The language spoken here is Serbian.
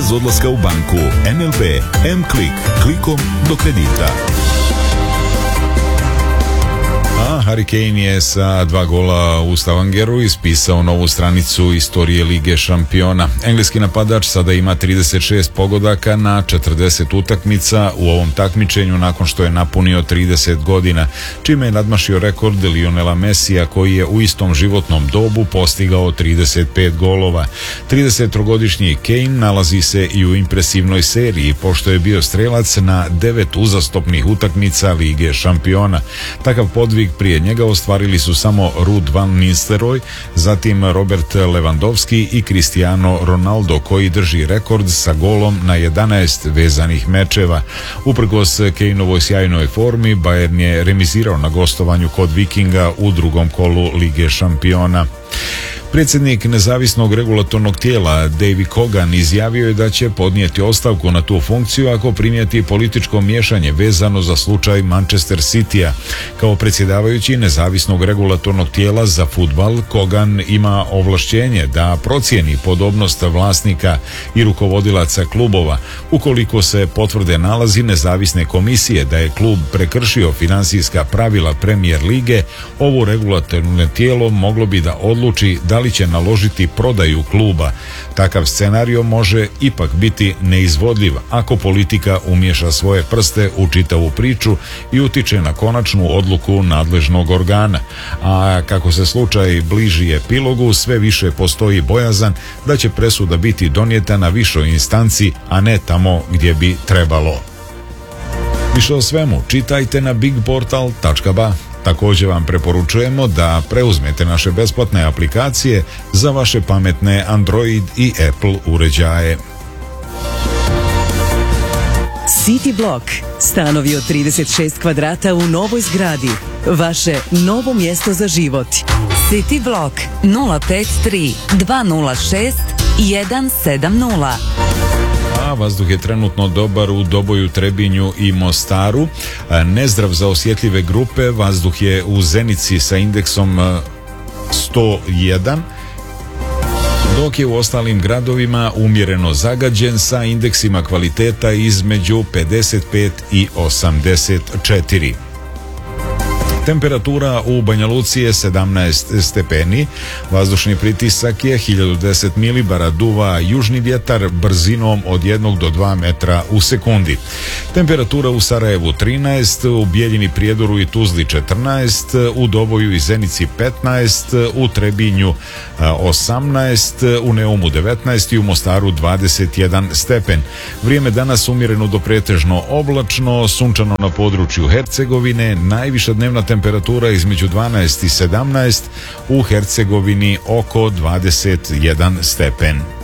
bez odlaska u banku. NLB M-Klik. Klikom do kredita. A Harry Kane je sa 2 gola u Stavangeru ispisao novu stranicu istorije Lige šampiona. Engleski napadač sada ima 36 pogodaka na 40 utakmica u ovom takmičenju nakon što je napunio 30 godina, čime je nadmašio rekord Lionela Messija koji je u istom životnom dobu postigao 35 golova. 33-godišnji Kane nalazi se i u impresivnoj seriji pošto je bio strelac na 9 uzastopnih utakmica Lige šampiona. Takav podvig prije njega ostvarili su samo Ruud van Nistelrooy, zatim Robert Lewandowski i Cristiano Ronaldo koji drži rekord sa golom na 11 vezanih mečeva. Uprkos Kaneovoj sjajnoj formi, Bayern je remizirao na gostovanju kod Vikinga u drugom kolu Lige šampiona. Predsjednik nezavisnog regulatornog tijela David Kogan izjavio je da će podnijeti ostavku na tu funkciju ako primijeti političko miješanje vezano za slučaj Manchester Citya. Kao predsjedavajući nezavisnog regulatornog tijela za fudbal, Kogan ima ovlašćenje da procijeni podobnost vlasnika i rukovodilaca klubova. Ukoliko se potvrde nalazi nezavisne komisije da je klub prekršio financijska pravila Premier lige, ovo regulatorno tijelo moglo bi da odluči da li će naložiti prodaju kluba. Takav scenario može ipak biti neizvodljiv ako politika umiješa svoje prste u čitavu priču i utiče na konačnu odluku nadležnog organa. A kako se slučaj bliži epilogu, sve više postoji bojazan da će presuda biti donijeta na višoj instanci, a ne tamo gdje bi trebalo. Više o svemu čitajte na bigportal.ba. Također vam preporučujemo da preuzmete naše besplatne aplikacije za vaše pametne Android i Apple uređaje. City Block. Stanovi od 36 kvadrata u novoj zgradi. Vaše novo mjesto za život. City Block 053 206 170. A vazduh je trenutno dobar u Doboju, Trebinju i Mostaru. Nezdrav za osjetljive grupe, vazduh je u Zenici sa indeksom 101, dok je u ostalim gradovima umjereno zagađen sa indeksima kvaliteta između 55 i 84. Temperatura u Banja Luci je 17 stepeni, vazdušni pritisak je 1010 milibara, duva južni vjetar brzinom od 1 do 2 metra u sekundi. Temperatura u Sarajevu 13, u Bijeljini, Prijedoru i Tuzli 14, u Doboju i Zenici 15, u Trebinju 18, u Neumu 19 i u Mostaru 21 stepen. Vrijeme danas umjereno do pretežno oblačno, sunčano na području Hercegovine, najviša dnevna temperatura između 12 i 17, u Hercegovini oko 21 stepen.